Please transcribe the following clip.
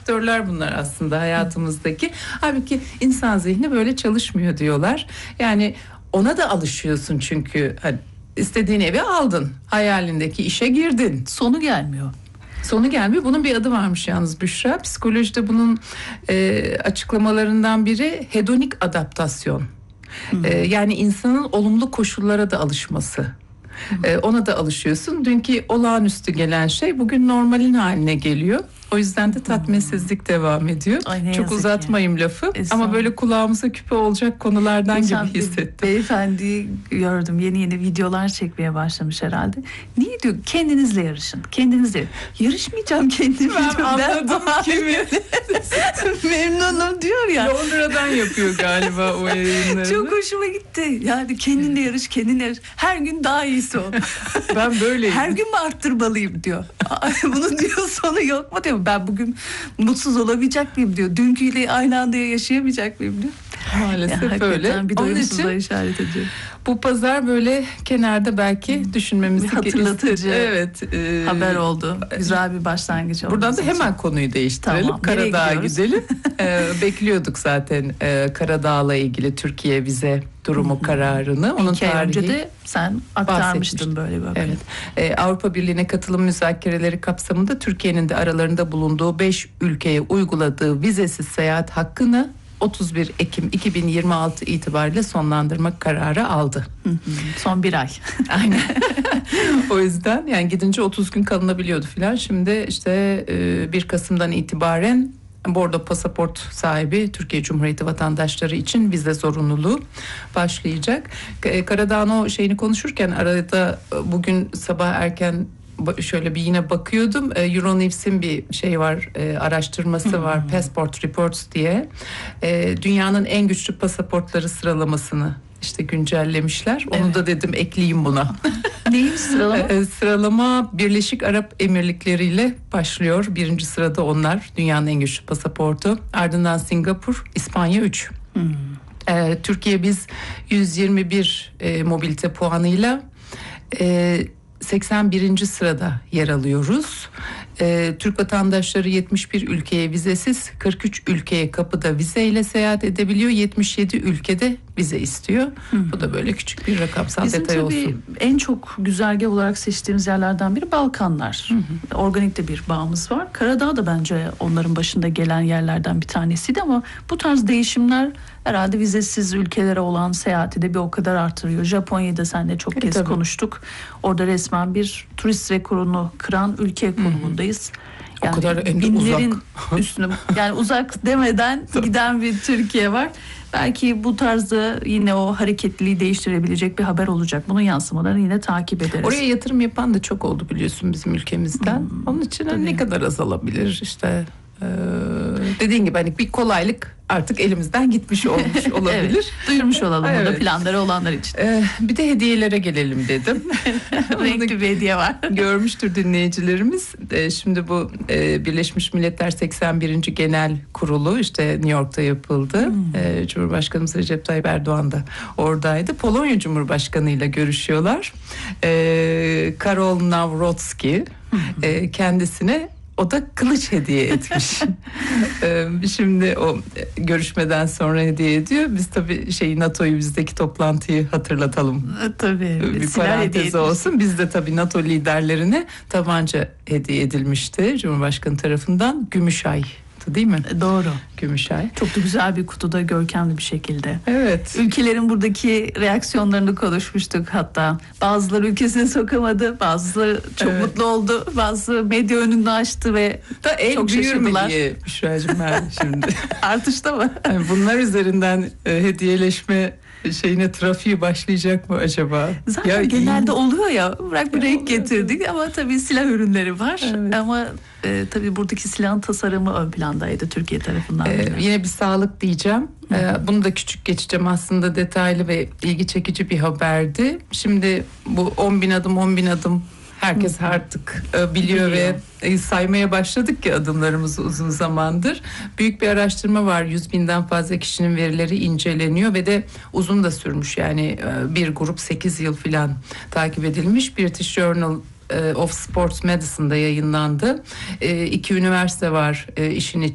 faktörler bunlar aslında hayatımızdaki. Halbuki insan zihni böyle çalışmıyor diyorlar. Yani ona da alışıyorsun çünkü hani istediğin evi aldın, hayalindeki işe girdin. Sonu gelmiyor. Sonu gelmiyor. Bunun bir adı varmış yalnız Büşra. Psikolojide bunun açıklamalarından biri hedonik adaptasyon. Yani insanın olumlu koşullara da alışması. Ona da alışıyorsun. Dünkü olağanüstü gelen şey bugün normalin haline geliyor. O yüzden de tatminsizlik devam ediyor. Ay, çok uzatmayayım lafı. Ama böyle kulağımıza küpe olacak konulardan gibi hissettim. Beyefendiyi gördüm. Yeni videolar çekmeye başlamış herhalde. Niye diyor? Kendinizle yarışın. Kendinizle. Yarışmayacağım kendimle. Ben anladım kimi. Memnunum diyor ya. Londra'dan yapıyor galiba o yayınları. Çok hoşuma gitti. Yani kendinle yarış, kendinle yarış. Her gün daha iyisi ol. Ben böyleyim. Her gün mü arttırmalıyım diyor. Bunun diyor sonu yok mu diyor. Ben bugün mutsuz olamayacak mıyım diyor. Dünküyle aynı anda yaşayamayacak mıyım diyor. Maalesef öyle. Bir doyumsuzluğa işaret ediyor. Bu pazar böyle kenarda belki düşünmemizi hatırlatıcı evet, haber oldu. Güzel bir başlangıç oldu. Buradan da hemen konuyu değiştirelim. Tamam, Karadağ'a gidelim. Bekliyorduk zaten Karadağ'la ilgili Türkiye vize durumu kararını. Onun tarihi önce de sen aktarmıştın böyle bir evet. Avrupa Birliği'ne katılım müzakereleri kapsamında Türkiye'nin de aralarında bulunduğu 5 ülkeye uyguladığı vizesiz seyahat hakkını 31 Ekim 2026 itibariyle sonlandırmak kararı aldı. Son bir ay. Aynen. O yüzden yani gidince 30 gün kalınabiliyordu filan. Şimdi işte 1 Kasım'dan itibaren bordo pasaport sahibi Türkiye Cumhuriyeti vatandaşları için vize zorunluluğu başlayacak. Karadağ'ın o şeyini konuşurken arada bugün sabah erken şöyle bir yine bakıyordum. Euronews'in bir şey var, araştırması var. Passport Reports diye. Dünyanın en güçlü pasaportları sıralamasını işte güncellemişler. Onu da dedim ekleyeyim buna. Neymiş sıralama? Sıralama Birleşik Arap Emirlikleri ile başlıyor. 1. sırada onlar. Dünyanın en güçlü pasaportu. Ardından Singapur, İspanya 3. Türkiye biz 121 mobilite puanıyla 81. sırada yer alıyoruz. Türk vatandaşları 71 ülkeye vizesiz, 43 ülkeye kapıda vizeyle seyahat edebiliyor. 77 ülkede vize istiyor. Bu da böyle küçük bir rakamsal bizim detay olsun. Bizim tabii en çok güzergah olarak seçtiğimiz yerlerden biri Balkanlar. Organik de bir bağımız var. Karadağ da bence onların başında gelen yerlerden bir tanesiydi ama bu tarz değişimler herhalde vizesiz ülkelere olan seyahati de bir o kadar artırıyor. Japonya'da seninle çok kez konuştuk. Orada resmen bir turist rekorunu kıran ülke konumundayız. Yani o kadar binlerin uzak. üstüne yani uzak demeden giden bir Türkiye var. Belki bu tarzda yine o hareketliliği değiştirebilecek bir haber olacak. Bunun yansımalarını yine takip ederiz. Oraya yatırım yapan da çok oldu biliyorsun bizim ülkemizden. Onun için ne kadar azalabilir işte. Dediğin gibi hani bir kolaylık artık elimizden gitmiş olmuş olabilir. Evet, duyurmuş olalım burada planları olanlar için. Bir de hediyelere gelelim dedim. Renkli bir hediye var. Görmüştür dinleyicilerimiz. Şimdi bu Birleşmiş Milletler 81. Genel Kurulu işte New York'ta yapıldı. Cumhurbaşkanımız Recep Tayyip Erdoğan da oradaydı. Polonya Cumhurbaşkanı ile görüşüyorlar. Karol Nawrocki kendisine o da kılıç hediye etmiş. Şimdi o görüşmeden sonra hediye ediyor. Biz tabii NATO'yu bizdeki toplantıyı hatırlatalım. Tabii. Bir parantez olsun. Biz de tabii NATO liderlerine tabanca hediye edilmişti Cumhurbaşkanı tarafından. Gümüşay. Değil mi? Doğru. Gümüşay. Çok da güzel bir kutuda, görkemli bir şekilde. Evet. Ülkelerin buradaki reaksiyonlarını konuşmuştuk hatta. Bazıları ülkesine sokamadı, bazıları çok mutlu oldu, bazıları medya önünü açtı ve da çok şaşırdılar. Büşra'cığım şimdi. Artışta mı? Yani bunlar üzerinden hediyeleşme trafiği başlayacak mı acaba? Zaten genelde oluyor ya. Bırak bir renk getirdik ama tabii silah ürünleri var. Evet. Ama tabii buradaki silahın tasarımı ön plandaydı Türkiye tarafından. Yine bir sağlık diyeceğim. Bunu da küçük geçeceğim, aslında detaylı ve ilgi çekici bir haberdi. Şimdi bu 10.000 adım herkes artık biliyor ve saymaya başladık ki adımlarımızı uzun zamandır. Büyük bir araştırma var. 100.000'den fazla kişinin verileri inceleniyor ve de uzun da sürmüş. Yani bir grup 8 yıl falan takip edilmiş. British Journal of Sports Medicine'da yayınlandı. 2 üniversite var işin